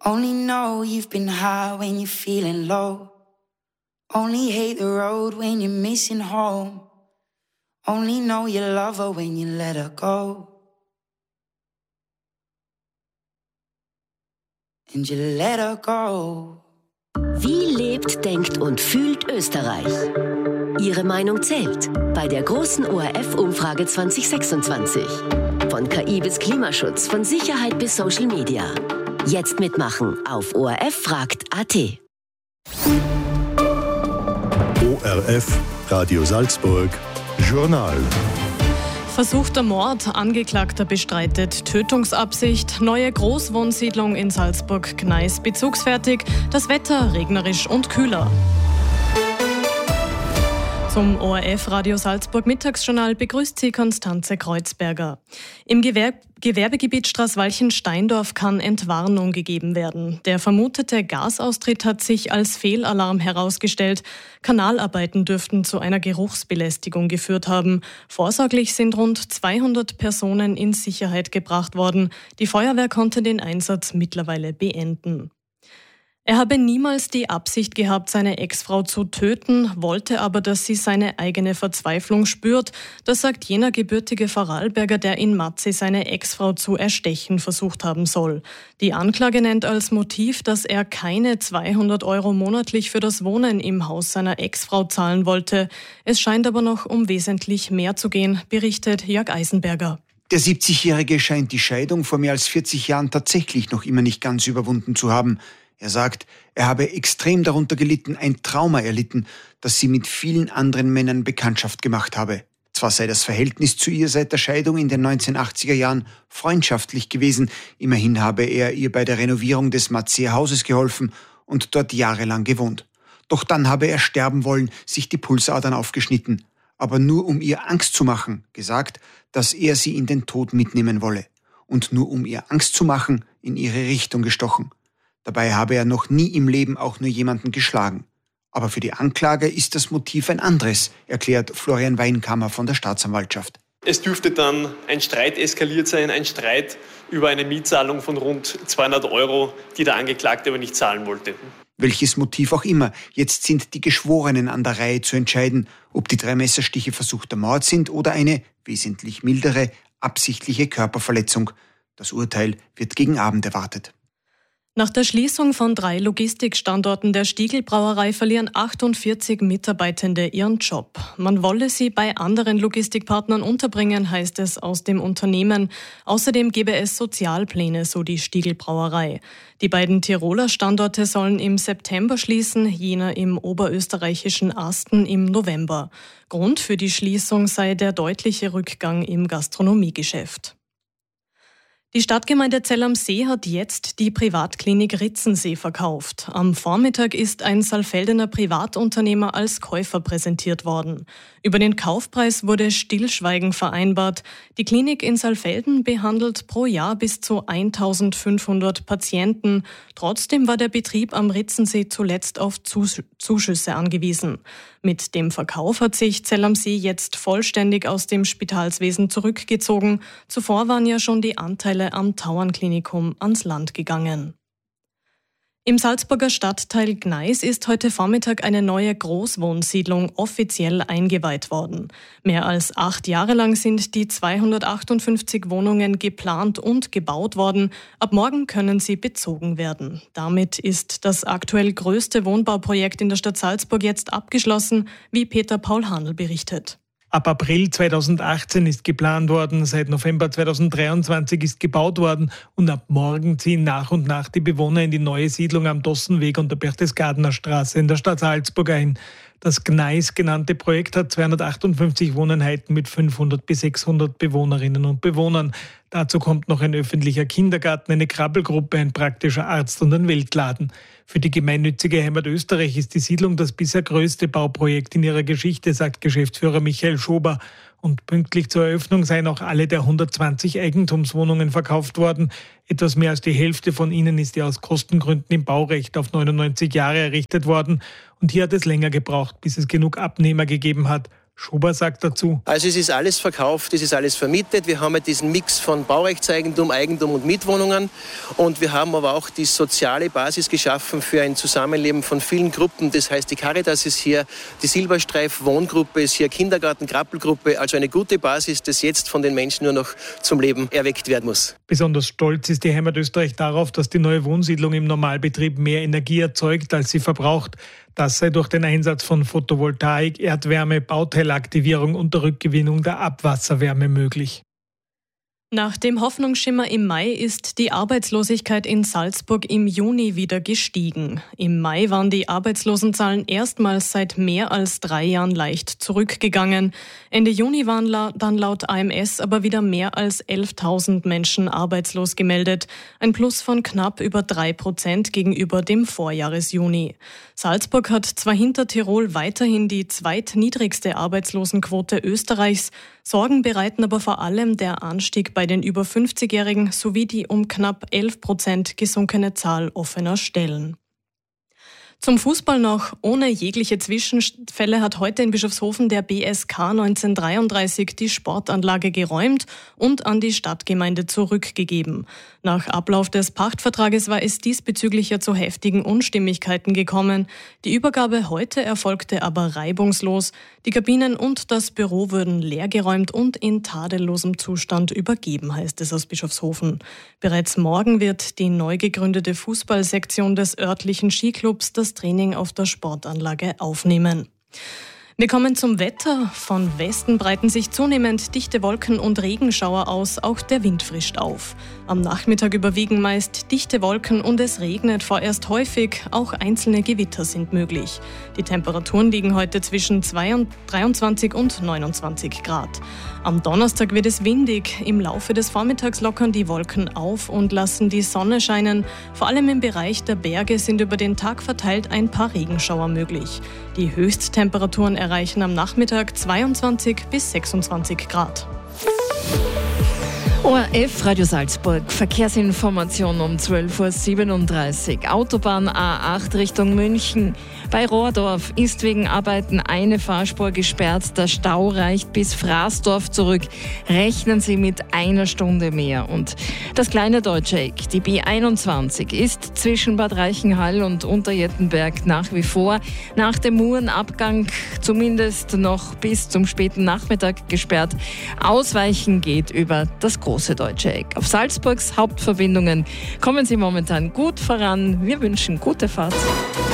Only know you've been high when you're feeling low. Only hate the road when you're missing home. Only know you love her when you let her go. And you let her go. Wie lebt, denkt und fühlt Österreich? Ihre Meinung zählt bei der großen ORF-Umfrage 2026. Von KI bis Klimaschutz, von Sicherheit bis Social Media. Jetzt mitmachen auf orffragt.at. ORF, Radio Salzburg, Journal. Versuchter Mord, Angeklagter bestreitet Tötungsabsicht, neue Großwohnsiedlung in Salzburg-Gneis bezugsfertig, das Wetter regnerisch und kühler. Zum ORF-Radio Salzburg Mittagsjournal begrüßt Sie Konstanze Kreuzberger. Im Gewerbegebiet Straßwalchen-Steindorf kann Entwarnung gegeben werden. Der vermutete Gasaustritt hat sich als Fehlalarm herausgestellt. Kanalarbeiten dürften zu einer Geruchsbelästigung geführt haben. Vorsorglich sind rund 200 Personen in Sicherheit gebracht worden. Die Feuerwehr konnte den Einsatz mittlerweile beenden. Er habe niemals die Absicht gehabt, seine Ex-Frau zu töten, wollte aber, dass sie seine eigene Verzweiflung spürt. Das sagt jener gebürtige Vorarlberger, der in Matze seine Ex-Frau zu erstechen versucht haben soll. Die Anklage nennt als Motiv, dass er keine 200 € monatlich für das Wohnen im Haus seiner Ex-Frau zahlen wollte. Es scheint aber noch um wesentlich mehr zu gehen, berichtet Jörg Eisenberger. Der 70-Jährige scheint die Scheidung vor mehr als 40 Jahren tatsächlich noch immer nicht ganz überwunden zu haben. Er sagt, er habe extrem darunter gelitten, ein Trauma erlitten, das sie mit vielen anderen Männern Bekanntschaft gemacht habe. Zwar sei das Verhältnis zu ihr seit der Scheidung in den 1980er Jahren freundschaftlich gewesen, immerhin habe er ihr bei der Renovierung des Matzeer Hauses geholfen und dort jahrelang gewohnt. Doch dann habe er sterben wollen, sich die Pulsadern aufgeschnitten, aber nur um ihr Angst zu machen, gesagt, dass er sie in den Tod mitnehmen wolle. Und nur um ihr Angst zu machen, in ihre Richtung gestochen. Dabei habe er noch nie im Leben auch nur jemanden geschlagen. Aber für die Anklage ist das Motiv ein anderes, erklärt Florian Weinkammer von der Staatsanwaltschaft. Es dürfte dann ein Streit eskaliert sein, ein Streit über eine Mietzahlung von rund 200 €, die der Angeklagte aber nicht zahlen wollte. Welches Motiv auch immer, jetzt sind die Geschworenen an der Reihe zu entscheiden, ob die 3 Messerstiche versuchter Mord sind oder eine, wesentlich mildere, absichtliche Körperverletzung. Das Urteil wird gegen Abend erwartet. Nach der Schließung von 3 Logistikstandorten der Stiegl-Brauerei verlieren 48 Mitarbeitende ihren Job. Man wolle sie bei anderen Logistikpartnern unterbringen, heißt es aus dem Unternehmen. Außerdem gebe es Sozialpläne, so die Stiegl-Brauerei. Die beiden Tiroler Standorte sollen im September schließen, jener im oberösterreichischen Asten im November. Grund für die Schließung sei der deutliche Rückgang im Gastronomiegeschäft. Die Stadtgemeinde Zell am See hat jetzt die Privatklinik Ritzensee verkauft. Am Vormittag ist ein Saalfeldener Privatunternehmer als Käufer präsentiert worden. Über den Kaufpreis wurde Stillschweigen vereinbart. Die Klinik in Saalfelden behandelt pro Jahr bis zu 1500 Patienten. Trotzdem war der Betrieb am Ritzensee zuletzt auf Zuschüsse angewiesen. Mit dem Verkauf hat sich Zell am See jetzt vollständig aus dem Spitalswesen zurückgezogen. Zuvor waren ja schon die Anteile am Tauernklinikum ans Land gegangen. Im Salzburger Stadtteil Gneis ist heute Vormittag eine neue Großwohnsiedlung offiziell eingeweiht worden. Mehr als 8 Jahre lang sind die 258 Wohnungen geplant und gebaut worden. Ab morgen können sie bezogen werden. Damit ist das aktuell größte Wohnbauprojekt in der Stadt Salzburg jetzt abgeschlossen, wie Peter Paul Handl berichtet. Ab April 2018 ist geplant worden, seit November 2023 ist gebaut worden und ab morgen ziehen nach und nach die Bewohner in die neue Siedlung am Dossenweg und der Berchtesgadener Straße in der Stadt Salzburg ein. Das Gneis genannte Projekt hat 258 Wohneinheiten mit 500 bis 600 Bewohnerinnen und Bewohnern. Dazu kommt noch ein öffentlicher Kindergarten, eine Krabbelgruppe, ein praktischer Arzt und ein Weltladen. Für die gemeinnützige Heimat Österreich ist die Siedlung das bisher größte Bauprojekt in ihrer Geschichte, sagt Geschäftsführer Michael Schober. Und pünktlich zur Eröffnung seien auch alle der 120 Eigentumswohnungen verkauft worden. Etwas mehr als die Hälfte von ihnen ist ja aus Kostengründen im Baurecht auf 99 Jahre errichtet worden. Und hier hat es länger gebraucht, bis es genug Abnehmer gegeben hat. Schober sagt dazu: Also es ist alles verkauft, es ist alles vermietet. Wir haben diesen Mix von Baurechtseigentum, Eigentum und Mietwohnungen. Und wir haben aber auch die soziale Basis geschaffen für ein Zusammenleben von vielen Gruppen. Das heißt, die Caritas ist hier, die Silberstreif Wohngruppe ist hier, Kindergarten, Krabbelgruppe. Also eine gute Basis, das jetzt von den Menschen nur noch zum Leben erweckt werden muss. Besonders stolz ist die Heimat Österreich darauf, dass die neue Wohnsiedlung im Normalbetrieb mehr Energie erzeugt, als sie verbraucht. Das sei durch den Einsatz von Photovoltaik, Erdwärme, Bauteilaktivierung und der Rückgewinnung der Abwasserwärme möglich. Nach dem Hoffnungsschimmer im Mai ist die Arbeitslosigkeit in Salzburg im Juni wieder gestiegen. Im Mai waren die Arbeitslosenzahlen erstmals seit mehr als 3 Jahren leicht zurückgegangen. Ende Juni waren dann laut AMS aber wieder mehr als 11.000 Menschen arbeitslos gemeldet. Ein Plus von knapp über 3% gegenüber dem Vorjahresjuni. Salzburg hat zwar hinter Tirol weiterhin die zweitniedrigste Arbeitslosenquote Österreichs, Sorgen bereiten aber vor allem der Anstieg bei den über 50-Jährigen sowie die um knapp 11% gesunkene Zahl offener Stellen. Zum Fußball noch. Ohne jegliche Zwischenfälle hat heute in Bischofshofen der BSK 1933 die Sportanlage geräumt und an die Stadtgemeinde zurückgegeben. Nach Ablauf des Pachtvertrages war es diesbezüglich ja zu heftigen Unstimmigkeiten gekommen. Die Übergabe heute erfolgte aber reibungslos. Die Kabinen und das Büro wurden leergeräumt und in tadellosem Zustand übergeben, heißt es aus Bischofshofen. Bereits morgen wird die neu gegründete Fußballsektion des örtlichen Skiclubs das Training auf der Sportanlage aufnehmen. Wir kommen zum Wetter. Von Westen breiten sich zunehmend dichte Wolken und Regenschauer aus, auch der Wind frischt auf. Am Nachmittag überwiegen meist dichte Wolken und es regnet vorerst häufig, auch einzelne Gewitter sind möglich. Die Temperaturen liegen heute zwischen 23 und 29 Grad. Am Donnerstag wird es windig. Im Laufe des Vormittags lockern die Wolken auf und lassen die Sonne scheinen. Vor allem im Bereich der Berge sind über den Tag verteilt ein paar Regenschauer möglich. Die Höchsttemperaturen erreichen am Nachmittag 22 bis 26 Grad. ORF Radio Salzburg, Verkehrsinformation um 12.37 Uhr. Autobahn A8 Richtung München. Bei Rohrdorf ist wegen Arbeiten eine Fahrspur gesperrt. Der Stau reicht bis Fraßdorf zurück. Rechnen Sie mit 1 Stunde mehr. Und das kleine Deutsche Eck, die B21, ist zwischen Bad Reichenhall und Unterjettenberg nach wie vor nach dem Murenabgang zumindest noch bis zum späten Nachmittag gesperrt. Ausweichen geht über das große Deutsche Eck. Auf Salzburgs Hauptverbindungen kommen Sie momentan gut voran. Wir wünschen gute Fahrt.